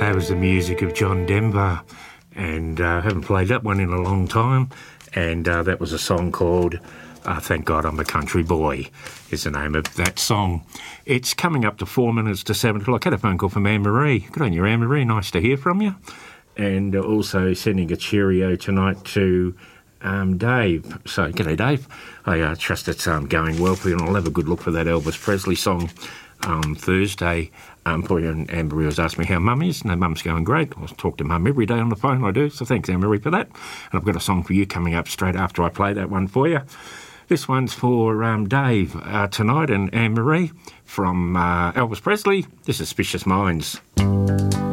That was the music of John Denver, and I haven't played that one in a long time, and that was a song called Thank God I'm a Country Boy is the name of that song. It's coming up to 4 minutes to 7 o'clock. I had a phone call from Anne-Marie. Good on you, Anne-Marie. Nice to hear from you. And also sending a cheerio tonight to Dave. So, g'day, Dave. I trust it's going well for you, and I'll have a good look for that Elvis Presley song Thursday. Poor Anne-Marie was asking me how Mum is. No, Mum's going great. I talk to Mum every day on the phone, I do. So thanks, Anne-Marie, for that. And I've got a song for you coming up straight after I play that one for you. This one's for Dave tonight and Anne-Marie from Elvis Presley. This is Suspicious Minds.